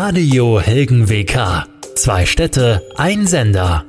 Radio Helgen WK. 2 Städte, ein Sender.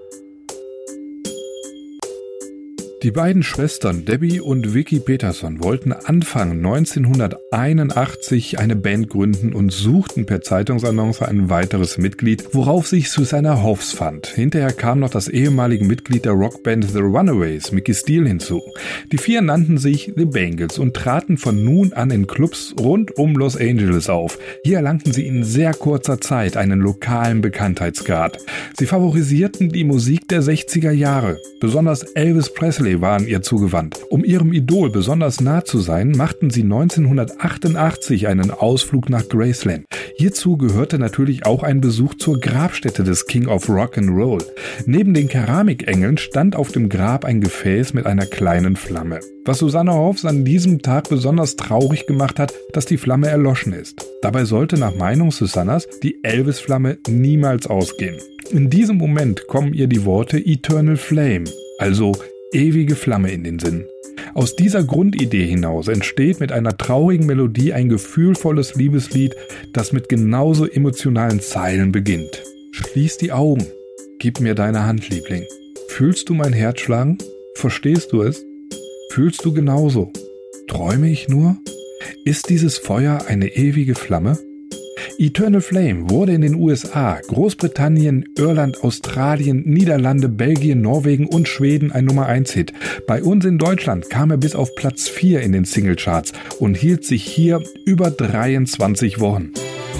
Die beiden Schwestern Debbie und Vicky Peterson wollten Anfang 1981 eine Band gründen und suchten per Zeitungsannonce ein weiteres Mitglied, worauf sich Susanna Hoffs fand. Hinterher kam noch das ehemalige Mitglied der Rockband The Runaways, Mickey Steele, hinzu. Die 4 nannten sich The Bangles und traten von nun an in Clubs rund um Los Angeles auf. Hier erlangten sie in sehr kurzer Zeit einen lokalen Bekanntheitsgrad. Sie favorisierten die Musik der 60er Jahre. Besonders Elvis Presley waren ihr zugewandt. Um ihrem Idol besonders nah zu sein, machten sie 1988 einen Ausflug nach Graceland. Hierzu gehörte natürlich auch ein Besuch zur Grabstätte des King of Rock'n'Roll. Neben den Keramikengeln stand auf dem Grab ein Gefäß mit einer kleinen Flamme. Was Susanna Hoffs an diesem Tag besonders traurig gemacht hat, dass die Flamme erloschen ist. Dabei sollte nach Meinung Susannas die Elvis-Flamme niemals ausgehen. In diesem Moment kommen ihr die Worte Eternal Flame, also ewige Flamme, in den Sinn. Aus dieser Grundidee hinaus entsteht mit einer traurigen Melodie ein gefühlvolles Liebeslied, das mit genauso emotionalen Zeilen beginnt. Schließ die Augen, gib mir deine Hand, Liebling. Fühlst du mein Herz schlagen? Verstehst du es? Fühlst du genauso? Träume ich nur? Ist dieses Feuer eine ewige Flamme? Eternal Flame wurde in den USA, Großbritannien, Irland, Australien, Niederlande, Belgien, Norwegen und Schweden ein Nummer-1-Hit. Bei uns in Deutschland kam er bis auf Platz 4 in den Singlecharts und hielt sich hier über 23 Wochen.